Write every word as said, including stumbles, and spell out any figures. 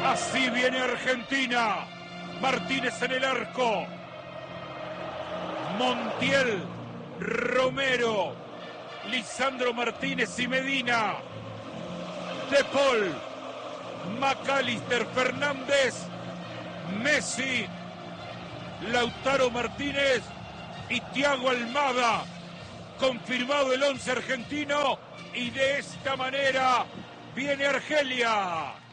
Así viene Argentina. Martínez en el arco. Montiel, Romero, Lisandro Martínez y Medina. De Paul, McAllister, Fernández, Messi, Lautaro Martínez y Thiago Almada. Confirmado el once argentino y de esta manera viene Argelia.